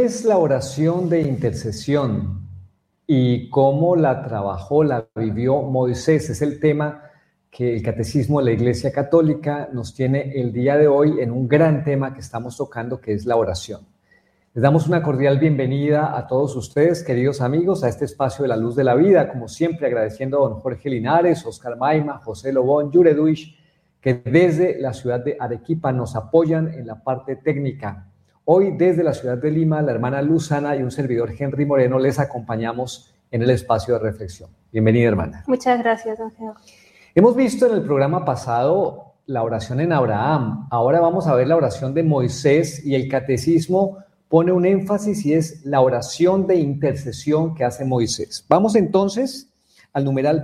es la oración de intercesión y cómo la trabajó, la vivió Moisés? Es el tema que el Catecismo de la Iglesia Católica nos tiene el día de hoy en un gran tema que estamos tocando, que es la oración. Les damos una cordial bienvenida a todos ustedes, queridos amigos, a este espacio de la luz de la vida, como siempre agradeciendo a don Jorge Linares, Oscar Maima, José Lobón, Yure Duish, que desde la ciudad de Arequipa nos apoyan en la parte técnica. Hoy desde la ciudad de Lima, la hermana Luzana y un servidor Henry Moreno les acompañamos en el espacio de reflexión. Bienvenida, hermana. Muchas gracias, don Geo. Hemos visto en el programa pasado la oración en Abraham. Ahora vamos a ver la oración de Moisés y el catecismo pone un énfasis y es la oración de intercesión que hace Moisés. Vamos entonces al numeral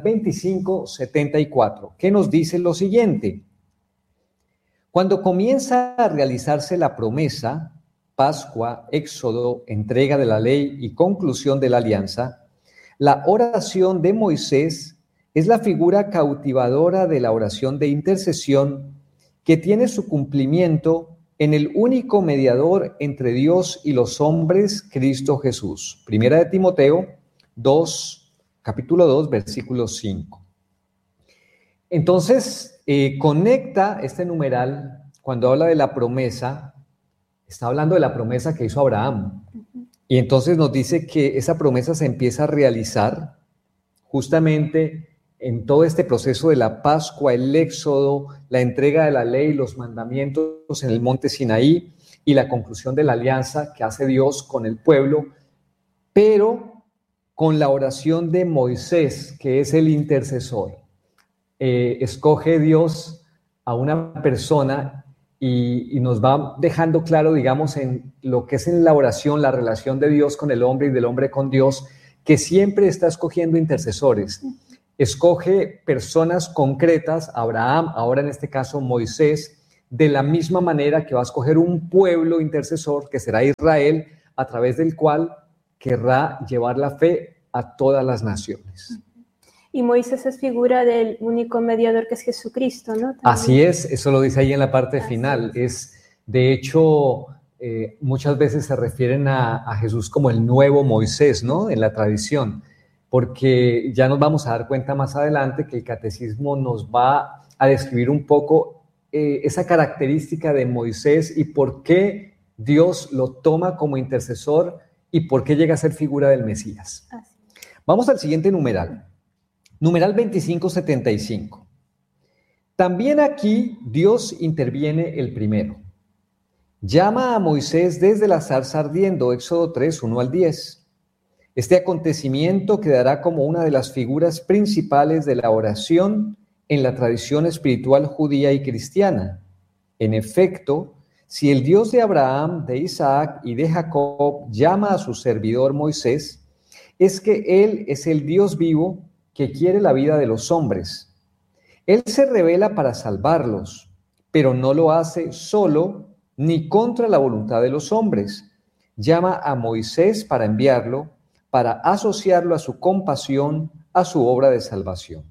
2574, que nos dice lo siguiente. Cuando comienza a realizarse la promesa, Pascua, Éxodo, entrega de la ley y conclusión de la alianza, la oración de Moisés es la figura cautivadora de la oración de intercesión que tiene su cumplimiento en el único mediador entre Dios y los hombres, Cristo Jesús. Primera de Timoteo 2, capítulo 2, versículo 5. Entonces, conecta este numeral cuando habla de la promesa. Está hablando de la promesa que hizo Abraham. Y entonces nos dice que esa promesa se empieza a realizar justamente en todo este proceso de la Pascua, el Éxodo, la entrega de la ley, los mandamientos en el monte Sinaí y la conclusión de la alianza que hace Dios con el pueblo, pero con la oración de Moisés, que es el intercesor. Escoge Dios a una persona y nos va dejando claro, digamos, en lo que es en la oración, la relación de Dios con el hombre y del hombre con Dios, que siempre está escogiendo intercesores. Escoge personas concretas, Abraham, ahora en este caso Moisés, de la misma manera que va a escoger un pueblo intercesor, que será Israel, a través del cual querrá llevar la fe a todas las naciones. Y Moisés es figura del único mediador que es Jesucristo, ¿no? También. Así es, eso lo dice ahí en la parte final. De hecho, muchas veces se refieren a Jesús como el nuevo Moisés, ¿no? En la tradición, porque ya nos vamos a dar cuenta más adelante que el catecismo nos va a describir un poco esa característica de Moisés y por qué Dios lo toma como intercesor y por qué llega a ser figura del Mesías. Vamos al siguiente numeral. Numeral 2575. También aquí Dios interviene el primero. Llama a Moisés desde la zarza ardiendo, Éxodo 3, 1 al 10. Este acontecimiento quedará como una de las figuras principales de la oración en la tradición espiritual judía y cristiana. En efecto, si el Dios de Abraham, de Isaac y de Jacob llama a su servidor Moisés, es que Él es el Dios vivo que quiere la vida de los hombres. Él se revela para salvarlos, pero no lo hace solo ni contra la voluntad de los hombres. Llama a Moisés para enviarlo, para asociarlo a su compasión, a su obra de salvación.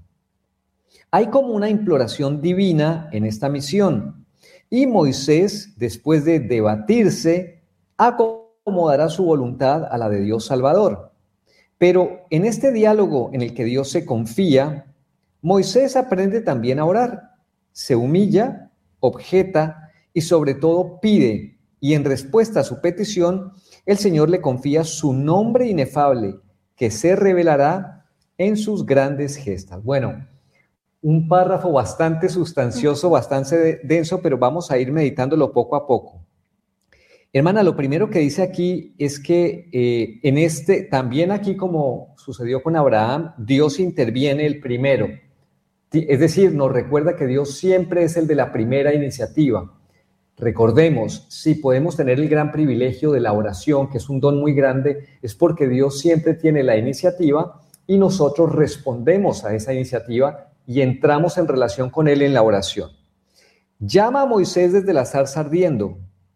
Hay como una imploración divina en esta misión, y Moisés, después de debatirse, acomodará su voluntad a la de Dios Salvador. Pero en este diálogo en el que Dios se confía, Moisés aprende también a orar, se humilla, objeta y sobre todo pide, y en respuesta a su petición, el Señor le confía su nombre inefable, que se revelará en sus grandes gestas. Bueno, un párrafo bastante sustancioso, bastante denso, pero vamos a ir meditándolo poco a poco. Hermana, lo primero que dice aquí es que también aquí como sucedió con Abraham, Dios interviene el primero. Es decir, nos recuerda que Dios siempre es el de la primera iniciativa. Recordemos, si podemos tener el gran privilegio de la oración, que es un don muy grande, es porque Dios siempre tiene la iniciativa y nosotros respondemos a esa iniciativa y entramos en relación con Él en la oración. Llama a Moisés desde la zarza ardiendo.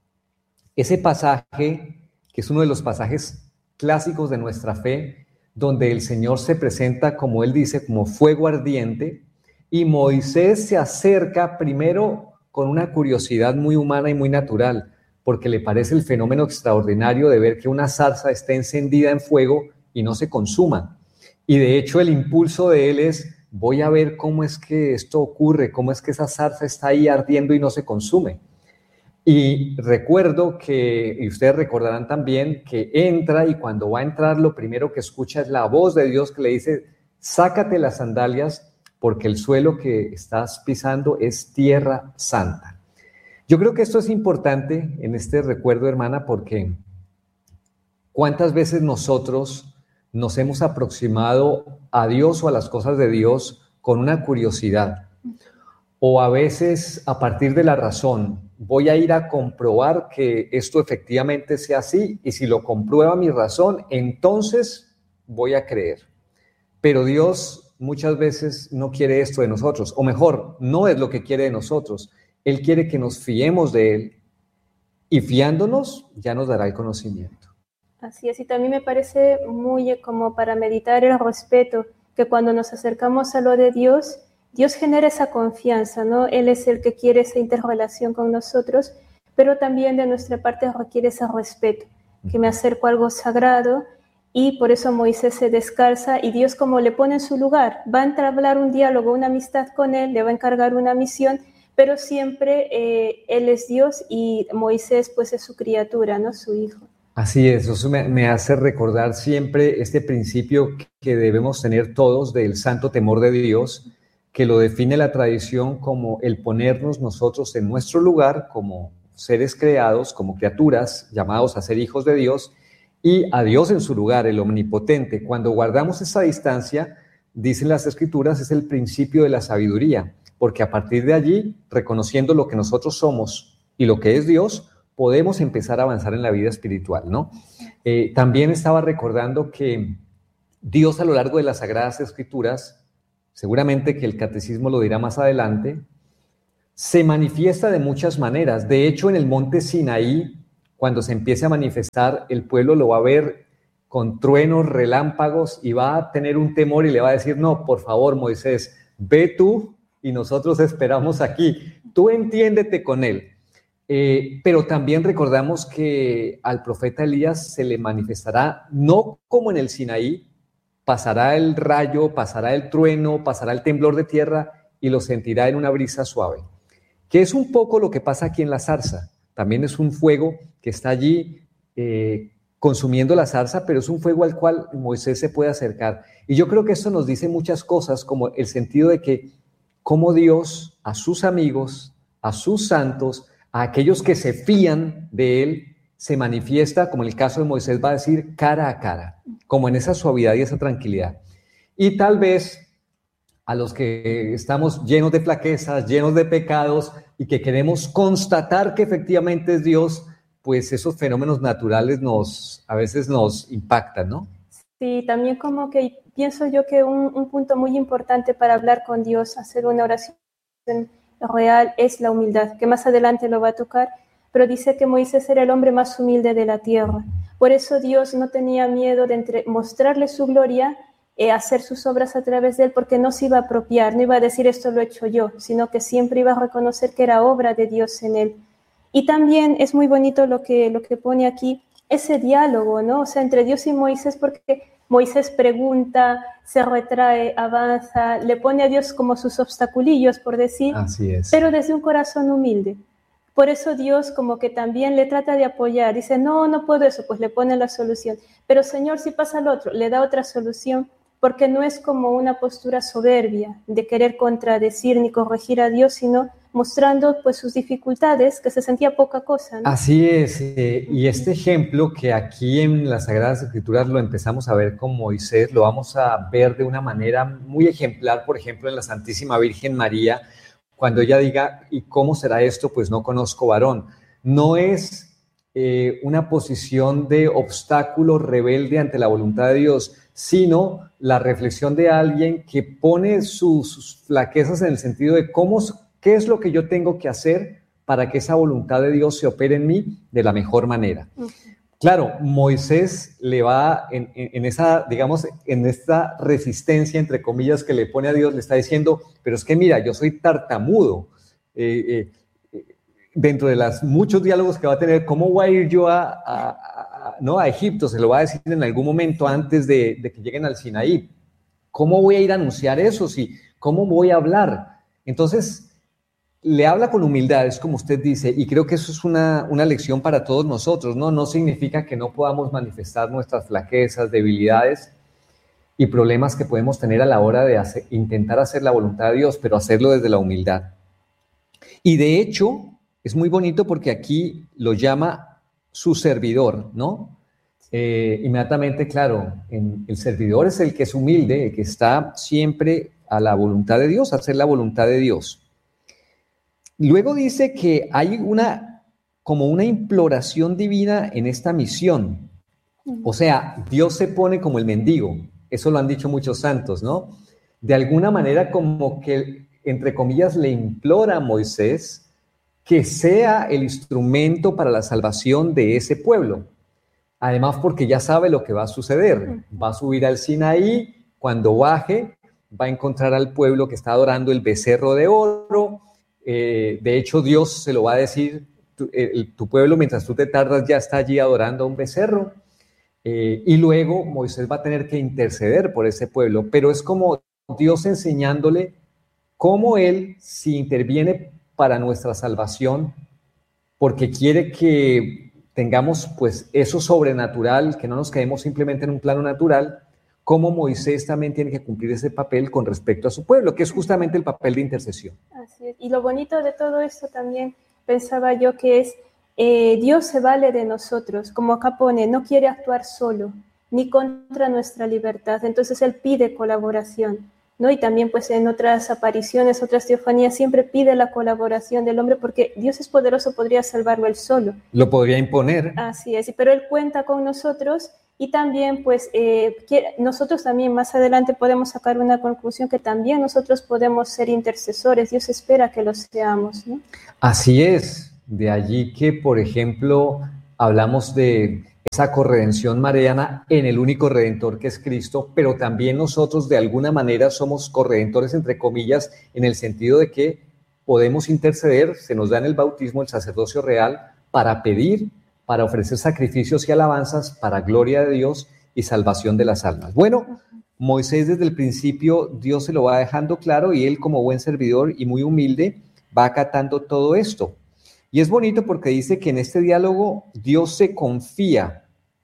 Ese pasaje, que es uno de los pasajes clásicos de nuestra fe, donde el Señor se presenta, como Él dice, como fuego ardiente, y Moisés se acerca primero con una curiosidad muy humana y muy natural. porque le parece el fenómeno extraordinario de ver que una zarza esté encendida en fuego y no se consuma. Y de hecho el impulso de él es, voy a ver cómo es que esto ocurre, cómo es que esa zarza está ahí ardiendo y no se consume. Y recuerdo que, y ustedes recordarán también, que entra y cuando va a entrar lo primero que escucha es la voz de Dios que le dice, sácate las sandalias porque el suelo que estás pisando es tierra santa. Yo creo que esto es importante en este recuerdo, hermana, porque ¿cuántas veces nosotros nos hemos aproximado a Dios o a las cosas de Dios con una curiosidad? O a veces a partir de la razón, voy a ir a comprobar que esto efectivamente sea así y si lo comprueba mi razón, entonces voy a creer. Pero Dios muchas veces no quiere esto de nosotros, o mejor, no es lo que quiere de nosotros. Él quiere que nos fiemos de Él y fiándonos ya nos dará el conocimiento. Así es, y también me parece muy como para meditar el respeto, que cuando nos acercamos a lo de Dios, Dios genera esa confianza, ¿no? Él es el que quiere esa interrelación con nosotros, pero también de nuestra parte requiere ese respeto, que me acerco a algo sagrado, y por eso Moisés se descalza y Dios como le pone en su lugar, va a entablar un diálogo, una amistad con él, le va a encargar una misión, pero siempre él es Dios y Moisés pues es su criatura, ¿no? Su hijo. Así es, eso me hace recordar siempre este principio que debemos tener todos del santo temor de Dios, que lo define la tradición como el ponernos nosotros en nuestro lugar como seres creados, como criaturas llamados a ser hijos de Dios, y a Dios en su lugar, el omnipotente. Cuando guardamos esa distancia, dicen las Escrituras, es el principio de la sabiduría, porque a partir de allí, reconociendo lo que nosotros somos y lo que es Dios, podemos empezar a avanzar en la vida espiritual, ¿no? También estaba recordando que Dios a lo largo de las Sagradas Escrituras, seguramente que el catecismo lo dirá más adelante, se manifiesta de muchas maneras. De hecho, en el monte Sinaí, cuando se empiece a manifestar, el pueblo lo va a ver con truenos, relámpagos y va a tener un temor y le va a decir, no, por favor, Moisés, ve tú y nosotros esperamos aquí. Tú entiéndete con él. Pero también recordamos que al profeta Elías se le manifestará, no como en el Sinaí, pasará el rayo, pasará el trueno, pasará el temblor de tierra y lo sentirá en una brisa suave, que es un poco lo que pasa aquí en la zarza. También es un fuego que está allí consumiendo la zarza, pero es un fuego al cual Moisés se puede acercar. Y yo creo que esto nos dice muchas cosas, como el sentido de que cómo Dios a sus amigos, a sus santos, a aquellos que se fían de Él, se manifiesta, como en el caso de Moisés va a decir, cara a cara, como en esa suavidad y esa tranquilidad. Y tal vez a los que estamos llenos de flaquezas, llenos de pecados y que queremos constatar que efectivamente es Dios, pues esos fenómenos naturales a veces nos impactan, ¿no? Sí, también como que pienso yo que un punto muy importante para hablar con Dios, hacer una oración real, es la humildad, que más adelante lo va a tocar, pero dice que Moisés era el hombre más humilde de la tierra. Por eso Dios no tenía miedo de mostrarle su gloria, hacer sus obras a través de él, porque no se iba a apropiar, no iba a decir esto lo he hecho yo, sino que siempre iba a reconocer que era obra de Dios en él. Y también es muy bonito lo que pone aquí, ese diálogo, ¿no? O sea, entre Dios y Moisés, porque Moisés pregunta, se retrae, avanza, le pone a Dios como sus obstaculillos, por decir, así es, pero desde un corazón humilde. Por eso Dios como que también le trata de apoyar, dice, no puedo eso, pues le pone la solución. Pero Señor, si pasa al otro, le da otra solución, porque no es como una postura soberbia de querer contradecir ni corregir a Dios, sino mostrando pues sus dificultades, que se sentía poca cosa, ¿no? Así es, y este ejemplo que aquí en las Sagradas Escrituras lo empezamos a ver con Moisés, lo vamos a ver de una manera muy ejemplar, por ejemplo, en la Santísima Virgen María, cuando ella diga, ¿y cómo será esto? Pues no conozco varón. No es una posición de obstáculo rebelde ante la voluntad de Dios, sino la reflexión de alguien que pone sus flaquezas en el sentido de qué es lo que yo tengo que hacer para que esa voluntad de Dios se opere en mí de la mejor manera. Uh-huh. Claro, Moisés le va en esa, digamos, en esta resistencia, entre comillas, que le pone a Dios, le está diciendo, pero es que mira, yo soy tartamudo, dentro de los muchos diálogos que va a tener, ¿cómo voy a ir yo no a Egipto? Se lo va a decir en algún momento antes de que lleguen al Sinaí. ¿Cómo voy a ir a anunciar eso? ¿Cómo voy a hablar? Entonces, le habla con humildad, es como usted dice, y creo que eso es una lección para todos nosotros, ¿no? No significa que no podamos manifestar nuestras flaquezas, debilidades y problemas que podemos tener a la hora de intentar hacer la voluntad de Dios, pero hacerlo desde la humildad. Y de hecho, es muy bonito porque aquí lo llama su servidor, ¿no? Inmediatamente, claro, el servidor es el que es humilde, el que está siempre a la voluntad de Dios, a hacer la voluntad de Dios. Luego dice que hay como una imploración divina en esta misión. O sea, Dios se pone como el mendigo. Eso lo han dicho muchos santos, ¿no? De alguna manera como que, entre comillas, le implora a Moisés que sea el instrumento para la salvación de ese pueblo. Además, porque ya sabe lo que va a suceder. Va a subir al Sinaí, cuando baje, va a encontrar al pueblo que está adorando el becerro de oro. De hecho, Dios se lo va a decir, tu pueblo, mientras tú te tardas, ya está allí adorando a un becerro. Y luego Moisés va a tener que interceder por ese pueblo, pero es como Dios enseñándole cómo Él, si interviene para nuestra salvación, porque quiere que tengamos pues eso sobrenatural, que no nos quedemos simplemente en un plano natural, cómo Moisés también tiene que cumplir ese papel con respecto a su pueblo, que es justamente el papel de intercesión. Así es. Y lo bonito de todo esto también, pensaba yo, que es Dios se vale de nosotros, como acá pone, no quiere actuar solo, ni contra nuestra libertad, entonces Él pide colaboración, ¿no? Y también pues en otras apariciones, otras teofanías, siempre pide la colaboración del hombre, porque Dios es poderoso, podría salvarlo Él solo. Lo podría imponer. Así es, pero Él cuenta con nosotros. Y también, pues, nosotros también más adelante podemos sacar una conclusión que también nosotros podemos ser intercesores. Dios espera que lo seamos, ¿no? Así es. De allí que, por ejemplo, hablamos de esa corredención mariana en el único Redentor que es Cristo, pero también nosotros de alguna manera somos corredentores, entre comillas, en el sentido de que podemos interceder, se nos da en el bautismo el sacerdocio real para pedir, para ofrecer sacrificios y alabanzas para gloria de Dios y salvación de las almas. Bueno, Moisés desde el principio Dios se lo va dejando claro y él como buen servidor y muy humilde va acatando todo esto. Y es bonito porque dice que en este diálogo Dios se confía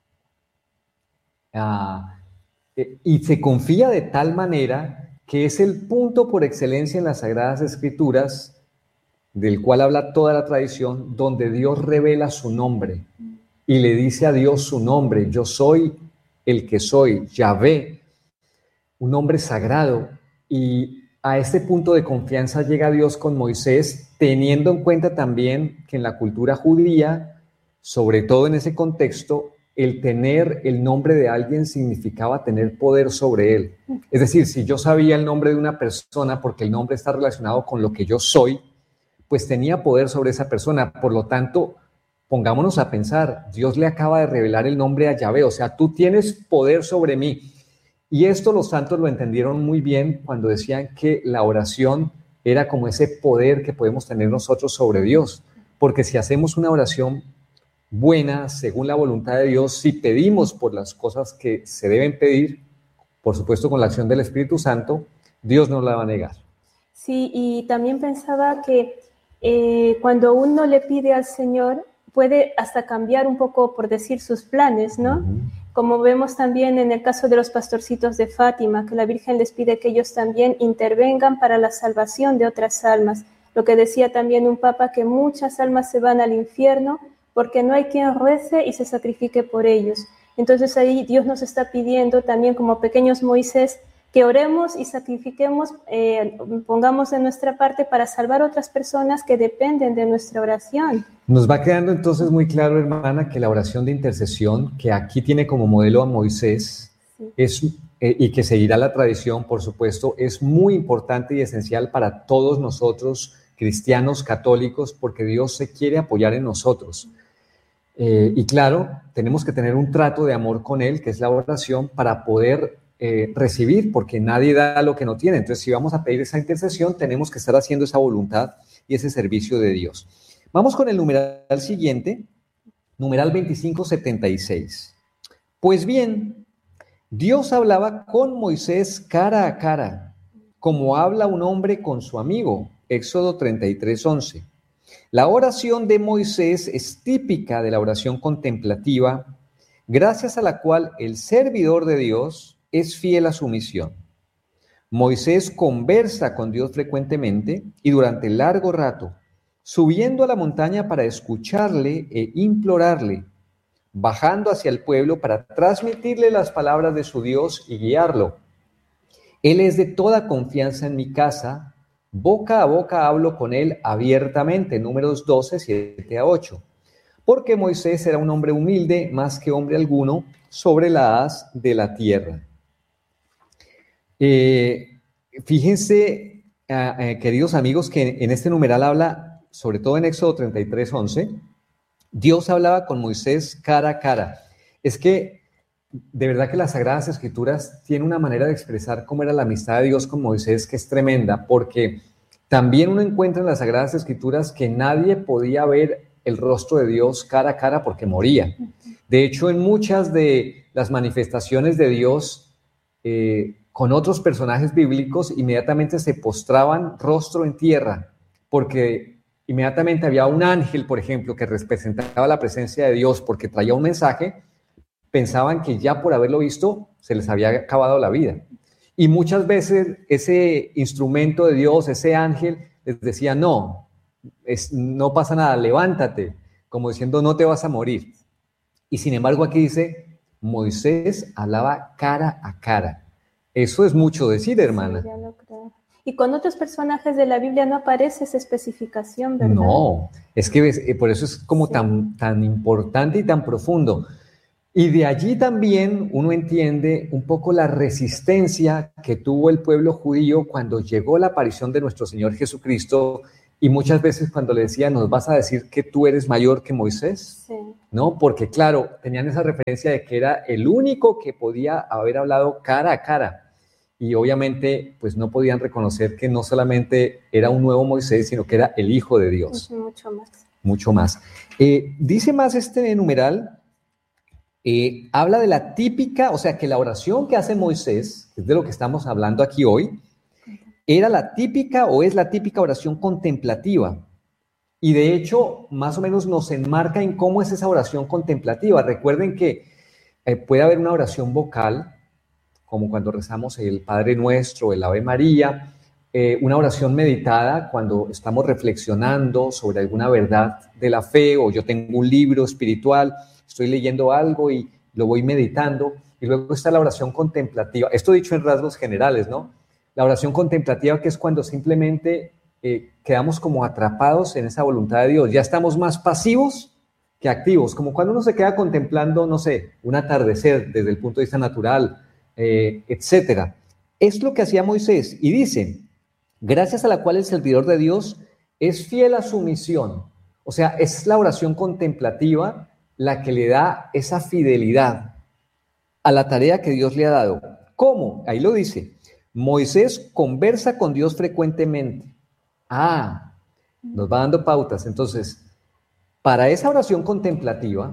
y se confía de tal manera que es el punto por excelencia en las Sagradas Escrituras, del cual habla toda la tradición, donde Dios revela su nombre y le dice a Dios su nombre: yo soy el que soy, Yahvé, un nombre sagrado. Y a este punto de confianza llega Dios con Moisés, teniendo en cuenta también que en la cultura judía, sobre todo en ese contexto, el tener el nombre de alguien significaba tener poder sobre él. Es decir, si yo sabía el nombre de una persona, porque el nombre está relacionado con lo que yo soy, pues tenía poder sobre esa persona. Por lo tanto, pongámonos a pensar, Dios le acaba de revelar el nombre a Yahvé, o sea, tú tienes poder sobre mí. Y esto los santos lo entendieron muy bien cuando decían que la oración era como ese poder que podemos tener nosotros sobre Dios, porque si hacemos una oración buena, según la voluntad de Dios, si pedimos por las cosas que se deben pedir, por supuesto con la acción del Espíritu Santo, Dios nos la va a negar. Sí, y también pensaba que cuando uno le pide al Señor, puede hasta cambiar un poco, por decir, sus planes, ¿no? Uh-huh. Como vemos también en el caso de los pastorcitos de Fátima, que la Virgen les pide que ellos también intervengan para la salvación de otras almas. Lo que decía también un papa, que muchas almas se van al infierno porque no hay quien rece y se sacrifique por ellos. Entonces ahí Dios nos está pidiendo también, como pequeños Moisés, que oremos y sacrifiquemos, pongamos de nuestra parte para salvar a otras personas que dependen de nuestra oración. Nos va quedando entonces muy claro, hermana, que la oración de intercesión, que aquí tiene como modelo a Moisés, sí, y que seguirá la tradición, por supuesto, es muy importante y esencial para todos nosotros, cristianos, católicos, porque Dios se quiere apoyar en nosotros. Y claro, tenemos que tener un trato de amor con Él, que es la oración, para poder recibir, porque nadie da lo que no tiene. Entonces, si vamos a pedir esa intercesión, tenemos que estar haciendo esa voluntad y ese servicio de Dios. Vamos con el numeral siguiente, numeral 2576. Pues bien, Dios hablaba con Moisés cara a cara, como habla un hombre con su amigo. Éxodo 33:11. La oración de Moisés es típica de la oración contemplativa, gracias a la cual el servidor de Dios es fiel a su misión. Moisés conversa con Dios frecuentemente y durante largo rato, subiendo a la montaña para escucharle e implorarle, bajando hacia el pueblo para transmitirle las palabras de su Dios y guiarlo. Él es de toda confianza en mi casa, boca a boca hablo con él abiertamente, Números 12, 7-8. Porque Moisés era un hombre humilde, más que hombre alguno, sobre la haz de la tierra. Fíjense, queridos amigos, que en este numeral habla, sobre todo en Éxodo 33:11, Dios hablaba con Moisés cara a cara. Es que de verdad que las Sagradas Escrituras tienen una manera de expresar cómo era la amistad de Dios con Moisés que es tremenda, porque también uno encuentra en las Sagradas Escrituras que nadie podía ver el rostro de Dios cara a cara porque moría. De hecho, en muchas de las manifestaciones de Dios con otros personajes bíblicos, inmediatamente se postraban rostro en tierra, porque inmediatamente había un ángel, por ejemplo, que representaba la presencia de Dios porque traía un mensaje. Pensaban que ya por haberlo visto se les había acabado la vida. Y muchas veces ese instrumento de Dios, ese ángel, les decía, no pasa nada, levántate, como diciendo, no te vas a morir. Y sin embargo aquí dice, Moisés hablaba cara a cara. Eso es mucho decir, hermana. Sí, ya lo creo. Y con otros personajes de la Biblia no aparece esa especificación, ¿verdad? No, es que por eso es como Sí. tan importante y tan profundo. Y de allí también uno entiende un poco la resistencia que tuvo el pueblo judío cuando llegó la aparición de nuestro Señor Jesucristo, y muchas veces cuando le decían, ¿nos vas a decir que tú eres mayor que Moisés? Sí. ¿No? Porque claro, tenían esa referencia de que era el único que podía haber hablado cara a cara. Y obviamente pues no podían reconocer que no solamente era un nuevo Moisés, sino que era el Hijo de Dios. Mucho más. Mucho más. Dice más este numeral, habla de la típica, o sea, que la oración que hace Moisés, que es de lo que estamos hablando aquí hoy, era la típica o es la típica oración contemplativa. Y de hecho, más o menos nos enmarca en cómo es esa oración contemplativa. Recuerden que puede haber una oración vocal, como cuando rezamos el Padre Nuestro, el Ave María, una oración meditada cuando estamos reflexionando sobre alguna verdad de la fe, o yo tengo un libro espiritual, estoy leyendo algo y lo voy meditando. Y luego está la oración contemplativa. Esto dicho en rasgos generales, ¿no? La oración contemplativa, que es cuando simplemente quedamos como atrapados en esa voluntad de Dios. Ya estamos más pasivos que activos, como cuando uno se queda contemplando, no sé, un atardecer desde el punto de vista natural, etcétera. Es lo que hacía Moisés, y dice, gracias a la cual el servidor de Dios es fiel a su misión. O sea, es la oración contemplativa la que le da esa fidelidad a la tarea que Dios le ha dado. ¿Cómo? Ahí lo dice. Moisés conversa con Dios frecuentemente. Nos va dando pautas. Entonces, para esa oración contemplativa,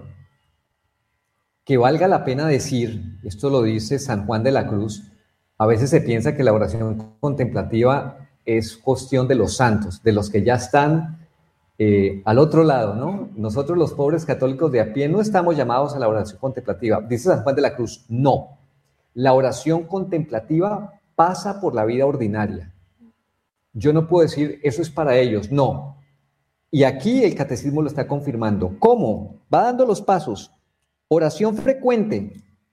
que valga la pena decir, esto lo dice San Juan de la Cruz, a veces se piensa que la oración contemplativa es cuestión de los santos, de los que ya están al otro lado, ¿no? Nosotros los pobres católicos de a pie no estamos llamados a la oración contemplativa. Dice San Juan de la Cruz, no. La oración contemplativa pasa por la vida ordinaria. Yo no puedo decir, eso es para ellos, no. Y aquí el catecismo lo está confirmando. ¿Cómo? Va dando los pasos. Oración frecuente.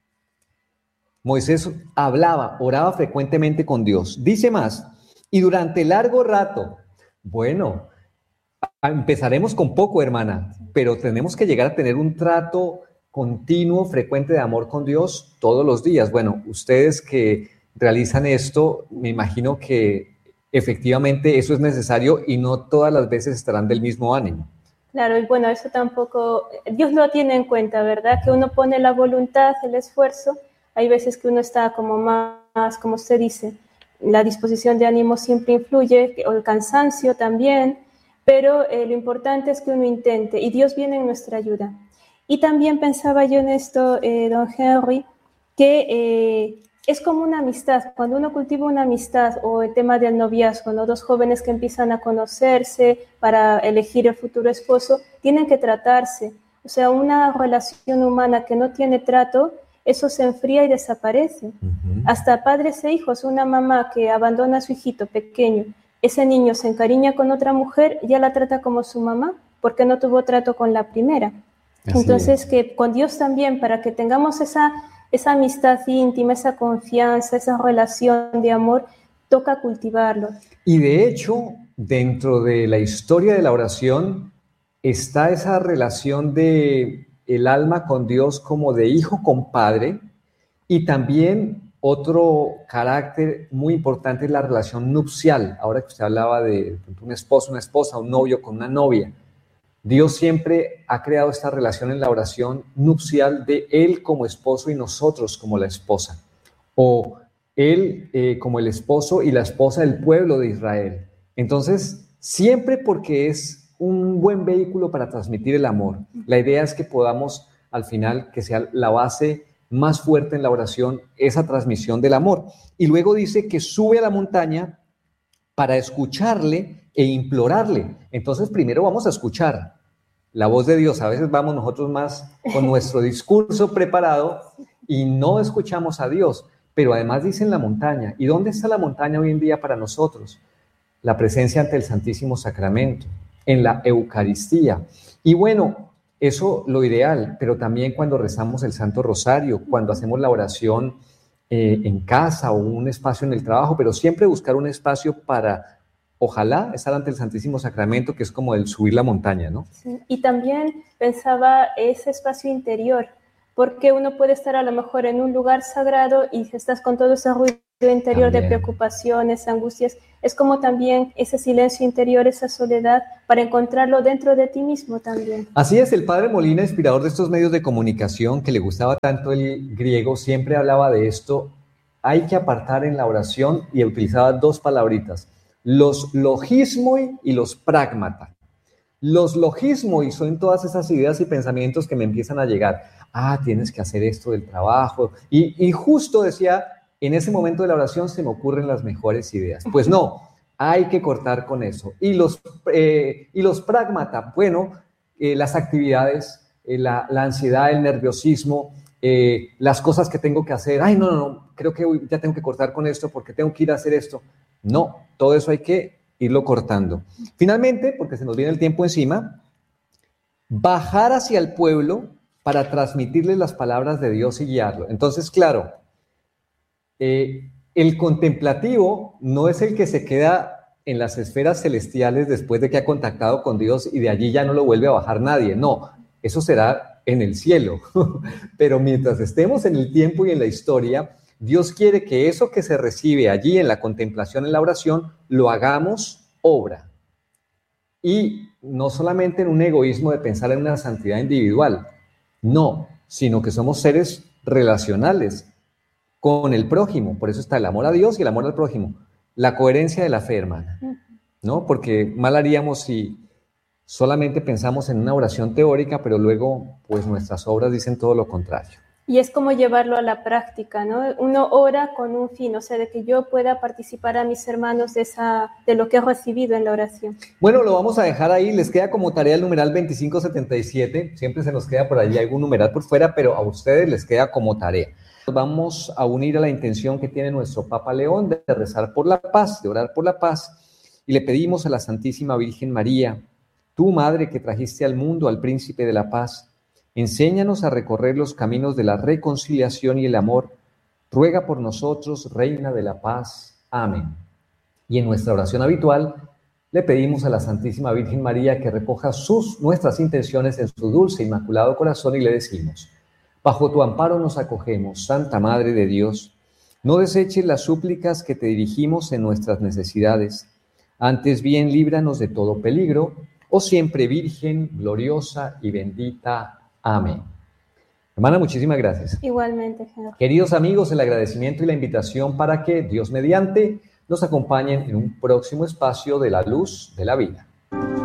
Moisés oraba frecuentemente con Dios. Dice más, y durante largo rato. Bueno, empezaremos con poco, hermana, pero tenemos que llegar a tener un trato continuo, frecuente de amor con Dios todos los días. Bueno, ustedes que realizan esto, me imagino que efectivamente eso es necesario y no todas las veces estarán del mismo ánimo. Claro, y bueno, eso tampoco, Dios lo tiene en cuenta, ¿verdad? Que uno pone la voluntad, el esfuerzo, hay veces que uno está como más, como usted dice, la disposición de ánimo siempre influye, o el cansancio también, pero lo importante es que uno intente y Dios viene en nuestra ayuda. Y también pensaba yo en esto, don Henry, que es como una amistad. Cuando uno cultiva una amistad o el tema del noviazgo, ¿no? Dos jóvenes que empiezan a conocerse para elegir el futuro esposo, tienen que tratarse. O sea, una relación humana que no tiene trato, eso se enfría y desaparece. Hasta padres e hijos, una mamá que abandona a su hijito pequeño, ese niño se encariña con otra mujer, ya la trata como su mamá, porque no tuvo trato con la primera. Entonces, que con Dios también, para que tengamos esa amistad íntima, esa confianza, esa relación de amor, toca cultivarlo. Y de hecho, dentro de la historia de la oración, está esa relación de el alma con Dios como de hijo con padre, y también otro carácter muy importante es la relación nupcial. Ahora que usted hablaba de un esposo, una esposa, un novio con una novia, Dios siempre ha creado esta relación en la oración nupcial de Él como esposo y nosotros como la esposa, o Él como el esposo y la esposa del pueblo de Israel. Entonces, siempre porque es un buen vehículo para transmitir el amor. La idea es que podamos, al final, que sea la base más fuerte en la oración, esa transmisión del amor. Y luego dice que sube a la montaña para escucharle e implorarle. Entonces, primero vamos a escuchar la voz de Dios. A veces vamos nosotros más con nuestro discurso preparado y no escuchamos a Dios. Pero además dice en la montaña. ¿Y dónde está la montaña hoy en día para nosotros? La presencia ante el Santísimo Sacramento, en la Eucaristía. Y bueno, eso lo ideal, pero también cuando rezamos el Santo Rosario, cuando hacemos la oración en casa o un espacio en el trabajo, pero siempre buscar un espacio para, ojalá, estar ante el Santísimo Sacramento, que es como el subir la montaña, ¿no? Sí. Y también pensaba ese espacio interior, porque uno puede estar a lo mejor en un lugar sagrado y estás con todo ese ruido interior también de preocupaciones, angustias. Es como también ese silencio interior, esa soledad, para encontrarlo dentro de ti mismo también. Así es, el padre Molina, inspirador de estos medios de comunicación, que le gustaba tanto el griego, siempre hablaba de esto. Hay que apartar en la oración, y utilizaba dos palabritas, los logismoi y los pragmata. Los logismoi son todas esas ideas y pensamientos que me empiezan a llegar. Tienes que hacer esto del trabajo. Y justo decía, en ese momento de la oración se me ocurren las mejores ideas. Pues no, hay que cortar con eso. Y los pragmata, bueno, las actividades, la ansiedad, el nerviosismo, las cosas que tengo que hacer. No, creo que ya tengo que cortar con esto porque tengo que ir a hacer esto. No, todo eso hay que irlo cortando. Finalmente, porque se nos viene el tiempo encima, bajar hacia el pueblo para transmitirle las palabras de Dios y guiarlo. Entonces, claro, el contemplativo no es el que se queda en las esferas celestiales después de que ha contactado con Dios y de allí ya no lo vuelve a bajar nadie. No, eso será en el cielo. Pero mientras estemos en el tiempo y en la historia, Dios quiere que eso que se recibe allí en la contemplación, en la oración, lo hagamos obra. Y no solamente en un egoísmo de pensar en una santidad individual, no, sino que somos seres relacionales con el prójimo. Por eso está el amor a Dios y el amor al prójimo. La coherencia de la fe, hermana, ¿no? Porque mal haríamos si solamente pensamos en una oración teórica, pero luego, pues nuestras obras dicen todo lo contrario. Y es como llevarlo a la práctica, ¿no? Uno ora con un fin, o sea, de que yo pueda participar a mis hermanos de lo que he recibido en la oración. Bueno, lo vamos a dejar ahí. Les queda como tarea el numeral 2577. Siempre se nos queda por allí algún numeral por fuera, pero a ustedes les queda como tarea. Vamos a unir a la intención que tiene nuestro Papa León de rezar por la paz, de orar por la paz, y le pedimos a la Santísima Virgen María, tú, Madre que trajiste al mundo al Príncipe de la Paz, enséñanos a recorrer los caminos de la reconciliación y el amor. Ruega por nosotros, Reina de la Paz. Amén. Y en nuestra oración habitual, le pedimos a la Santísima Virgen María que recoja nuestras intenciones en su dulce e inmaculado corazón y le decimos: bajo tu amparo nos acogemos, Santa Madre de Dios. No deseches las súplicas que te dirigimos en nuestras necesidades. Antes bien, líbranos de todo peligro, oh siempre Virgen, gloriosa y bendita. Amén. Hermana, muchísimas gracias. Igualmente, Señor. Queridos amigos, el agradecimiento y la invitación para que, Dios mediante, nos acompañen en un próximo espacio de la luz de la vida.